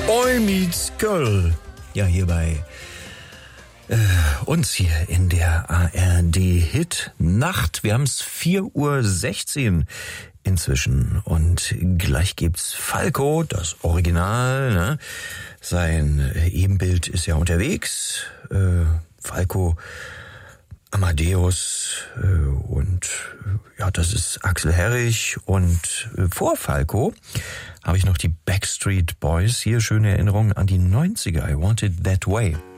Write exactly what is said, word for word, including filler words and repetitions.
Boy Meets Girl. Ja, hier bei äh, uns hier in der A R D-Hit-Nacht. Wir haben es vier Uhr sechzehn inzwischen und gleich gibt's Falco, das Original. Ne? Sein Ebenbild ist ja unterwegs. Äh, Falco, Amadeus äh, und äh, ja, das ist Axel Herrich. Und äh, vor Falco habe ich noch die Backstreet Boys. Hier schöne Erinnerungen an die neunziger. I Want It That Way.